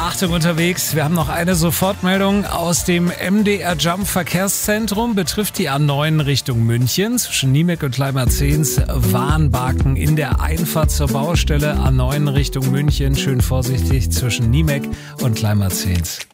Achtung unterwegs, wir haben noch eine Sofortmeldung aus dem MDR Jump Verkehrszentrum, betrifft die A9 Richtung München. Zwischen Niemek und Leimerzehns Warnbarken in der Einfahrt zur Baustelle. A9 Richtung München, schön vorsichtig zwischen Niemek und Leimerzehns.